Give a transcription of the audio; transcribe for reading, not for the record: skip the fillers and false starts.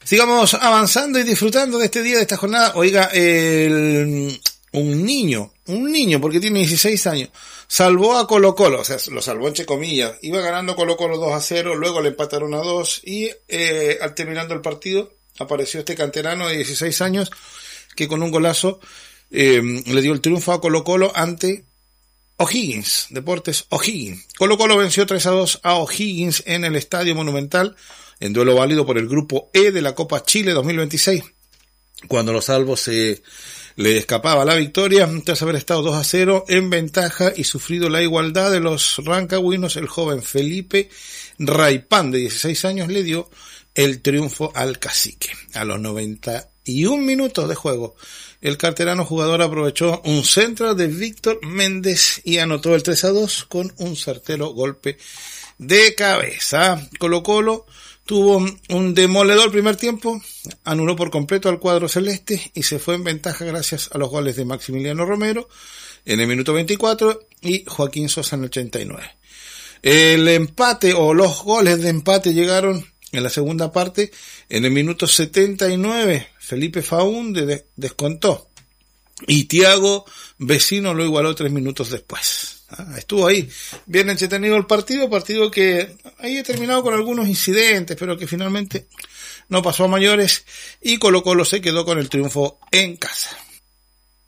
Sigamos avanzando y disfrutando de este día, de esta jornada. Oiga, un niño, porque tiene 16 años, salvó a Colo-Colo, o sea, lo salvó entre comillas. Iba ganando Colo-Colo 2-0, luego le empataron a 2 y al terminando el partido apareció este canterano de 16 años que con un golazo le dio el triunfo a Colo-Colo ante O'Higgins, Deportes O'Higgins. Colo-Colo venció 3-2 a O'Higgins en el Estadio Monumental, en duelo válido por el Grupo E de la Copa Chile 2026. Cuando los salvos se le escapaba la victoria, tras haber estado 2-0 en ventaja y sufrido la igualdad de los rancagüinos, el joven Felipe Raipán, de 16 años, le dio el triunfo al Cacique. A los 91 minutos de juego, el carterano jugador aprovechó un centro de Víctor Méndez y anotó el 3-2 con un certero golpe de cabeza. Colo-Colo tuvo un demoledor primer tiempo, anuló por completo al cuadro celeste y se fue en ventaja gracias a los goles de Maximiliano Romero en el minuto 24 y Joaquín Sosa en el 89. El empate o los goles de empate llegaron en la segunda parte. En el minuto 79, Felipe Faúnde descontó y Thiago Vecino lo igualó 3 minutos después. Estuvo ahí bien entretenido el partido que ahí ha terminado con algunos incidentes, pero que finalmente no pasó a mayores y Colo-Colo se quedó con el triunfo en casa.